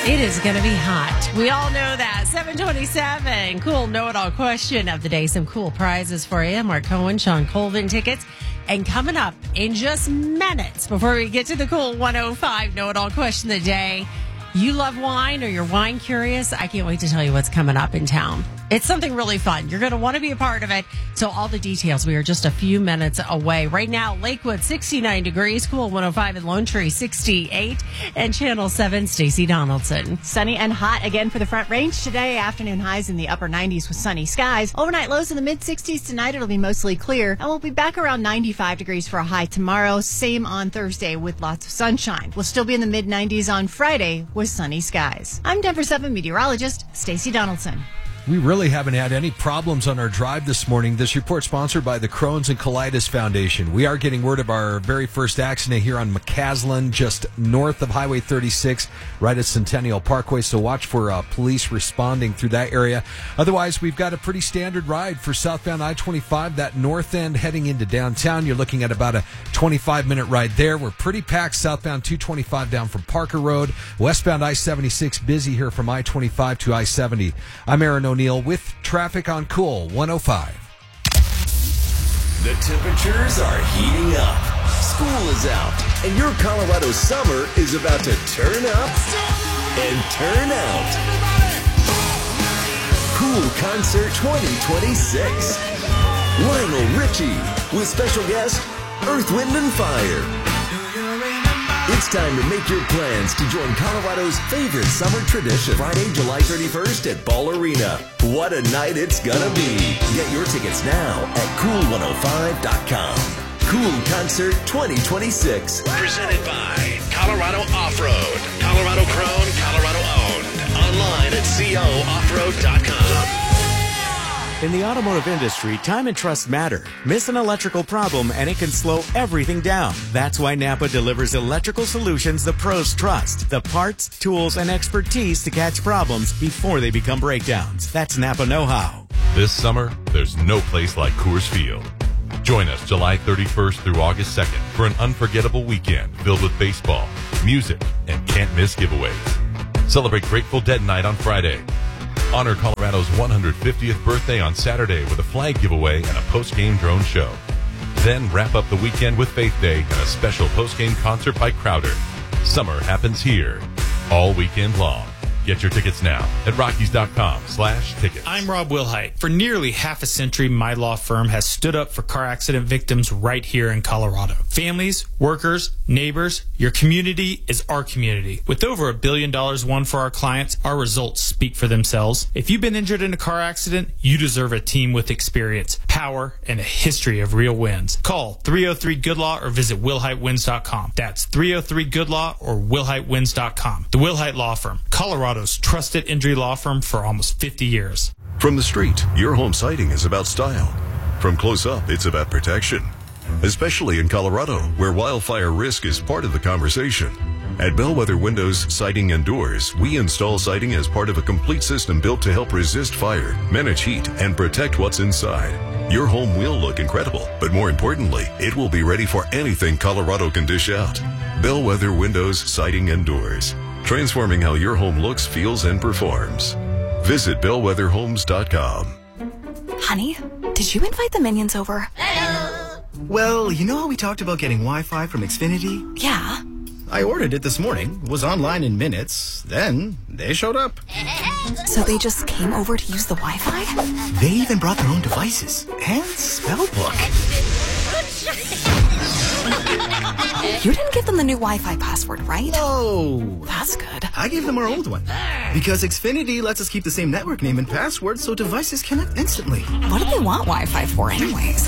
It is going to be hot. We all know that. 727. Cool know-it-all question of the day. Some cool prizes for you. Mark Cohen, Sean Colvin tickets. And coming up in just minutes before we get to the cool 105 know-it-all question of the day. You love wine or you're wine curious? I can't wait to tell you what's coming up in town. It's something really fun. You're going to want to be a part of it. So all the details, we are just a few minutes away. Right now, Lakewood, 69 degrees, cool 105 in Lone Tree, 68. And Channel 7, Stacey Donaldson. Sunny and hot again for the Front Range today. Afternoon highs in the upper 90s with sunny skies. Overnight lows in the mid-60s tonight. It'll be mostly clear. And we'll be back around 95 degrees for a high tomorrow. Same on Thursday with lots of sunshine. We'll still be in the mid-90s on Friday with sunny skies. I'm Denver 7 meteorologist Stacey Donaldson. We really haven't had any problems on our drive this morning. This report sponsored by the Crohn's and Colitis Foundation. We are getting word of our very first accident here on McCaslin, just north of Highway 36, right at Centennial Parkway. So watch for police responding through that area. Otherwise, we've got a pretty standard ride for southbound I-25, that north end heading into downtown. You're looking at about a 25-minute ride there. We're pretty packed southbound 225 down from Parker Road. Westbound I-76 busy here from I-25 to I-70. I'm Aaron O'Neill with traffic on Cool 105. The temperatures are heating up. School is out, and your Colorado summer is about to turn up and turn out. Cool Concert 2026. Lionel Richie with special guest Earth, Wind, and Fire. It's time to make your plans to join Colorado's favorite summer tradition. Friday, July 31st at Ball Arena. What a night it's gonna be. Get your tickets now at cool105.com. Cool Concert 2026. Presented by Colorado Off-Road. Colorado Grown, Colorado Owned. Online at cooffroad.com. In the automotive industry, time and trust matter. Miss an electrical problem and it can slow everything down. That's why Napa delivers electrical solutions the pros trust. The parts, tools, and expertise to catch problems before they become breakdowns. That's Napa know-how. This summer, there's no place like Coors Field. Join us July 31st through August 2nd for an unforgettable weekend filled with baseball, music, and can't-miss giveaways. Celebrate Grateful Dead Night on Friday. Honor Colorado's 150th birthday on Saturday with a flag giveaway and a post-game drone show. Then wrap up the weekend with Faith Day and a special post-game concert by Crowder. Summer happens here all weekend long. Get your tickets now at Rockies.com/tickets. I'm Rob Wilhite. For nearly half a century, my law firm has stood up for car accident victims right here in Colorado. Families, workers, neighbors, your community is our community. With over $1 billion won for our clients, our results speak for themselves. If you've been injured in a car accident, you deserve a team with experience, power, and a history of real wins. Call 303-GOOD-LAW or visit WilhiteWins.com. That's 303-GOOD-LAW or WilhiteWins.com. The Wilhite Law Firm, Colorado's trusted injury law firm for almost 50 years. From the street, your home siding is about style. From close up, it's about protection. Especially in Colorado, where wildfire risk is part of the conversation. At Bellwether Windows, Siding, and Doors, we install siding as part of a complete system built to help resist fire, manage heat, and protect what's inside. Your home will look incredible, but more importantly, it will be ready for anything Colorado can dish out. Bellwether Windows, Siding, and Doors. Transforming how your home looks, feels, and performs. Visit bellwetherhomes.com. Honey, did you invite the minions over? Hello. Well, you know how we talked about getting Wi-Fi from Xfinity? Yeah. I ordered it this morning, was online in minutes, then they showed up. So they just came over to use the Wi-Fi? They even brought their own devices and spell book. You didn't give them the new Wi-Fi password, right? No. That's good. I gave them our old one. Because Xfinity lets us keep the same network name and password so devices connect instantly. What do they want Wi-Fi for anyways?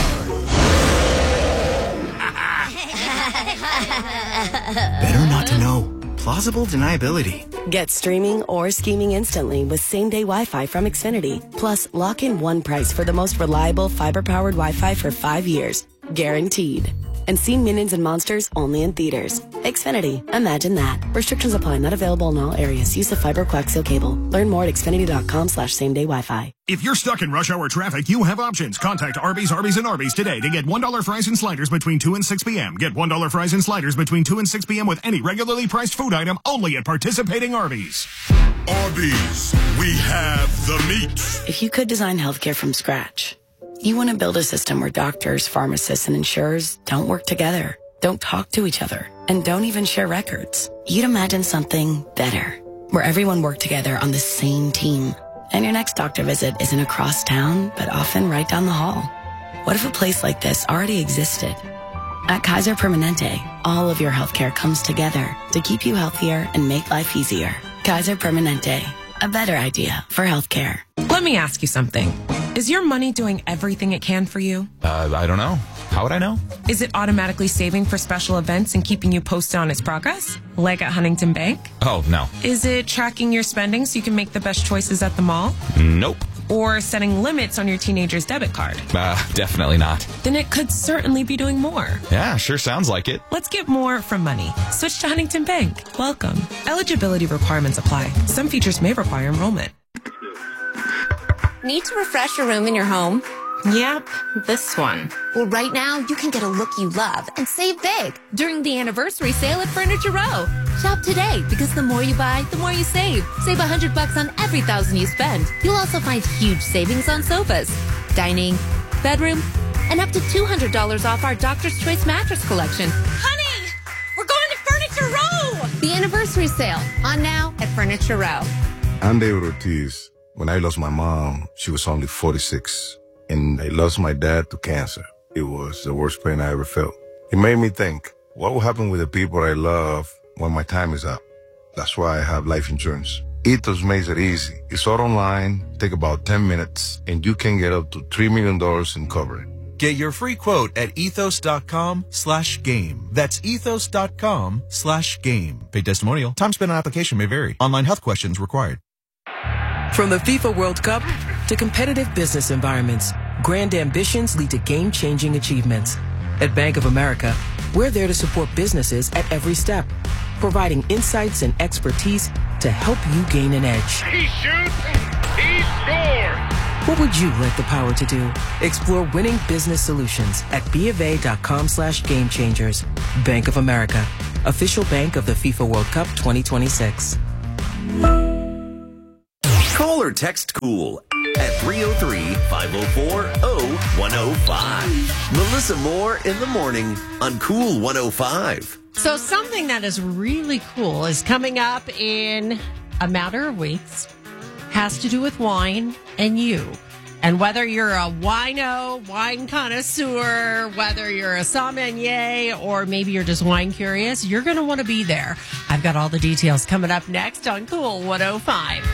Better not to know. Plausible deniability. Get streaming or scheming instantly with same-day Wi-Fi from Xfinity. Plus, lock in one price for the most reliable fiber-powered Wi-Fi for 5 years. Guaranteed. and see Minions and Monsters only in theaters. Xfinity. Imagine that. Restrictions apply. Not available in all areas. Use of fiber coaxial cable. Learn more at xfinity.com/same-day Wi-Fi. If you're stuck in rush hour traffic, you have options. Contact Arby's, and Arby's today to get $1 fries and sliders between 2 and 6 p.m. Get $1 fries and sliders between 2 and 6 p.m. with any regularly priced food item only at participating Arby's. Arby's, we have the meat. If you could design healthcare from scratch, you want to build a system where doctors, pharmacists, and insurers don't work together, don't talk to each other, and don't even share records. You'd imagine something better, where everyone worked together on the same team. And your next doctor visit isn't across town, but often right down the hall. What if a place like this already existed? At Kaiser Permanente, all of your healthcare comes together to keep you healthier and make life easier. Kaiser Permanente, a better idea for healthcare. Let me ask you something. Is your money doing everything it can for you? I don't know. How would I know? Is it automatically saving for special events and keeping you posted on its progress? Like at Huntington Bank? Oh, no. Is it tracking your spending so you can make the best choices at the mall? Nope. Or setting limits on your teenager's debit card? Definitely not. Then it could certainly be doing more. Yeah, sure sounds like it. Let's get more from money. Switch to Huntington Bank. Welcome. Eligibility requirements apply. Some features may require enrollment. Need to refresh your room in your home? Yep, this one. Well, right now, you can get a look you love and save big during the anniversary sale at Furniture Row. Shop today, because the more you buy, the more you save. Save $100 on every $1,000 you spend. You'll also find huge savings on sofas, dining, bedroom, and up to $200 off our Doctor's Choice mattress collection. Honey, we're going to Furniture Row! The anniversary sale, on now at Furniture Row. I'm David Ortiz. When I lost my mom, she was only 46. And I lost my dad to cancer. It was the worst pain I ever felt. It made me think, what will happen with the people I love when my time is up? That's why I have life insurance. Ethos makes it easy. It's all online, take about 10 minutes, and you can get up to $3 million in coverage. Get your free quote at ethos.com/game. That's ethos.com/game. Paid testimonial. Time spent on application may vary. Online health questions required. From the FIFA World Cup to competitive business environments, grand ambitions lead to game-changing achievements. At Bank of America, we're there to support businesses at every step, providing insights and expertise to help you gain an edge. He shoots, he scores! What would you like the power to do? Explore winning business solutions at BofA.com/gamechangers. Bank of America, official bank of the FIFA World Cup 2026. Call or text COOL at 303-504-0105. Melissa Moore in the morning on Cool 105. So something that is really cool is coming up in a matter of weeks. Has to do with wine and you. And whether you're a wine connoisseur, whether you're a sommelier, or maybe you're just wine curious, you're going to want to be there. I've got all the details coming up next on Cool 105.